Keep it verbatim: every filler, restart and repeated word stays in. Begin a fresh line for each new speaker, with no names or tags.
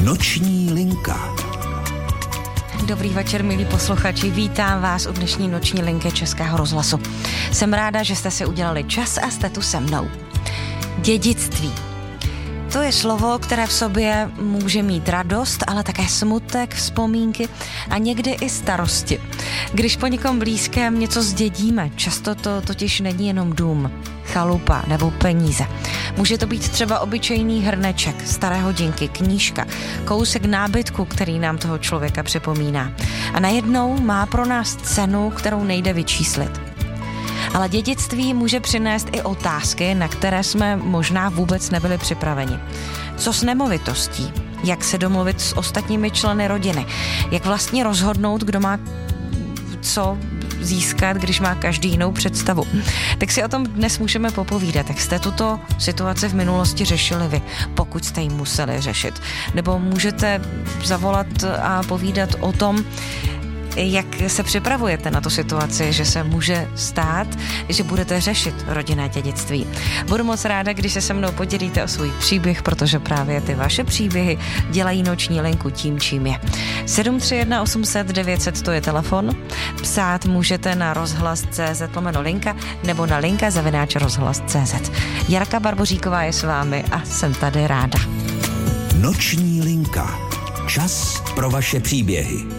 Noční linka.
Dobrý večer, milí posluchači, vítám vás u dnešní noční linky Českého rozhlasu. Jsem ráda, že jste si udělali čas a jste tu se mnou. Dědictví. To je slovo, které v sobě může mít radost, ale také smutek, vzpomínky a někdy i starosti. Když po někom blízkém něco zdědíme, často to totiž není jenom dům, chalupa nebo peníze. Může to být třeba obyčejný hrneček, staré hodinky, knížka, kousek nábytku, který nám toho člověka připomíná. A najednou má pro nás cenu, kterou nejde vyčíslit. Ale dědictví může přinést i otázky, na které jsme možná vůbec nebyli připraveni. Co s nemovitostí? Jak se domluvit s ostatními členy rodiny? Jak vlastně rozhodnout, kdo má co získat, když má každý jinou představu? Tak si o tom dnes můžeme popovídat. Jak jste tuto situaci v minulosti řešili vy, pokud jste ji museli řešit? Nebo můžete zavolat a povídat o tom, jak se připravujete na tu situaci, že se může stát, že budete řešit rodinné dědictví. Budu moc ráda, když se se mnou podělíte o svůj příběh, protože právě ty vaše příběhy dělají noční linku tím, čím je. sedm tři jedna osm set devět set, to je telefon. Psát můžete na rozhlas tečka cé zet lomeno linka nebo na linka zavináč rozhlas tečka cé zet. Jarka Barboříková je s vámi a jsem tady ráda.
Noční linka. Čas pro vaše příběhy.